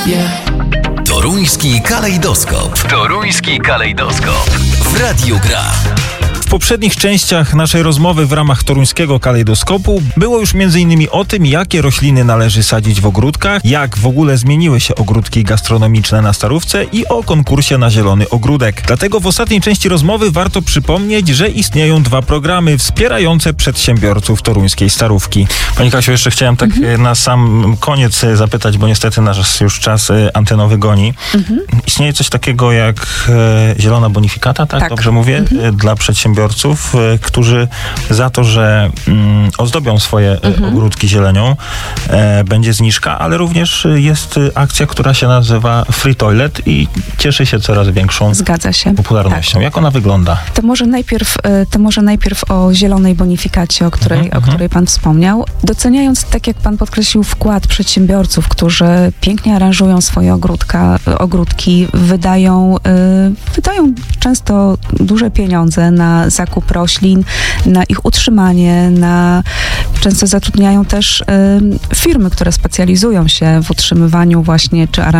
Toruński kalejdoskop. Toruński kalejdoskop. W Radiu Gra. W poprzednich częściach naszej rozmowy w ramach toruńskiego kalejdoskopu było już m.in. o tym, jakie rośliny należy sadzić w ogródkach, jak w ogóle zmieniły się ogródki gastronomiczne na Starówce i o konkursie na zielony ogródek. Dlatego w ostatniej części rozmowy warto przypomnieć, że istnieją dwa programy wspierające przedsiębiorców toruńskiej Starówki. Pani Kasiu, jeszcze chciałem tak na sam koniec zapytać, bo niestety nasz już czas antenowy goni. Istnieje coś takiego jak zielona bonifikata, tak? Dobrze mówię? Dla przedsiębiorców, którzy za to, że ozdobią swoje ogródki zielenią, będzie zniżka, ale również jest akcja, która się nazywa Free Toilet i cieszy się coraz większą popularnością. Tak. Jak ona wygląda? To może najpierw o zielonej bonifikacie, o której pan wspomniał. Doceniając, tak jak pan podkreślił, wkład przedsiębiorców, którzy pięknie aranżują swoje ogródki, wydają często duże pieniądze na zakup roślin, na ich utrzymanie, często zatrudniają też firmy, które specjalizują się w utrzymywaniu właśnie czy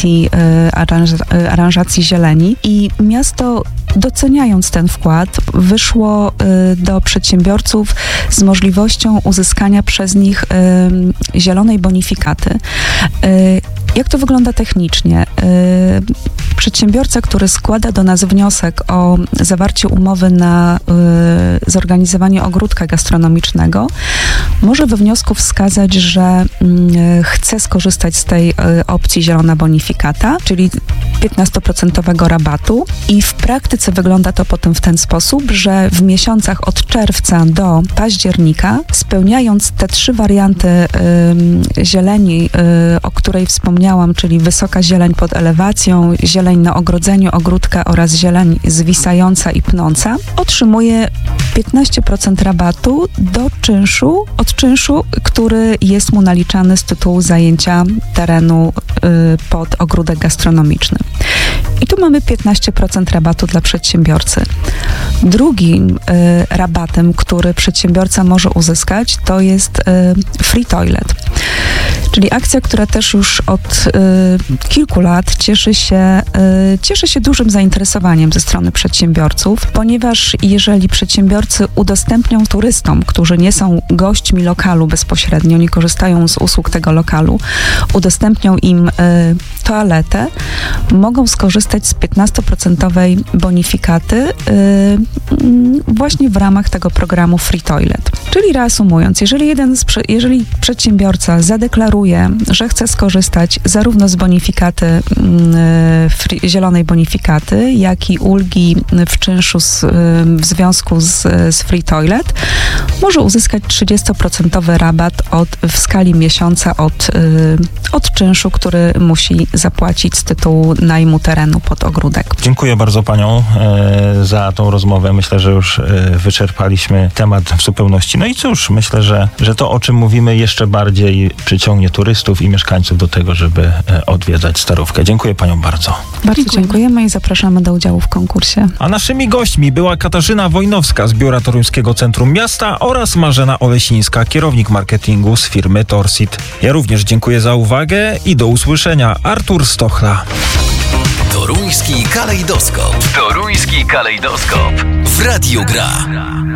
aranżacji zieleni. I miasto, doceniając ten wkład, wyszło do przedsiębiorców z możliwością uzyskania przez nich zielonej bonifikaty. Jak to wygląda technicznie? Przedsiębiorca, który składa do nas wniosek o zawarcie umowy na zorganizowanie ogródka gastronomicznego, może we wniosku wskazać, że chce skorzystać z tej opcji zielona bonifikata, czyli 15% rabatu, i w praktyce wygląda to potem w ten sposób, że w miesiącach od czerwca do października, spełniając te trzy warianty zieleni, o której wspomniałam, czyli wysoka zieleń pod elewacją, zieleń na ogrodzeniu ogródka oraz zieleń zwisająca i pnąca, otrzymuje 15% rabatu od czynszu, który jest mu naliczany z tytułu zajęcia terenu pod ogródek gastronomiczny. I tu mamy 15% rabatu dla przedsiębiorcy. Drugim rabatem, który przedsiębiorca może uzyskać, to jest Free Toilet. Czyli akcja, która też już od kilku lat cieszy się dużym zainteresowaniem ze strony przedsiębiorców, ponieważ jeżeli przedsiębiorcy udostępnią turystom, którzy nie są gośćmi lokalu bezpośrednio, nie korzystają z usług tego lokalu, udostępnią im toaletę, mogą skorzystać z 15% bonifikaty właśnie w ramach tego programu Free Toilet. Czyli reasumując, jeżeli przedsiębiorca zadeklaruje, że chce skorzystać zarówno z bonifikaty, zielonej bonifikaty, jak i ulgi w czynszu w związku z Free Toilet, może uzyskać 30% rabat w skali miesiąca od czynszu, który musi zapłacić z tytułu najmu terenu pod ogródek. Dziękuję bardzo panią za tą rozmowę. Myślę, że już wyczerpaliśmy temat w zupełności. No i cóż, myślę, że to, o czym mówimy, jeszcze bardziej przyciągnie turystów i mieszkańców do tego, żeby odwiedzać Starówkę. Dziękuję panią bardzo. Bardzo dziękujemy i zapraszamy do udziału w konkursie. A naszymi gośćmi była Katarzyna Wojnowska z Biura Toruńskiego Centrum Miasta oraz Marzena Olesińska, kierownik marketingu z firmy Torsit. Ja również dziękuję za uwagę i do usłyszenia. Artur Stochla. Toruński kalejdoskop. Toruński kalejdoskop. W Radiu Gra.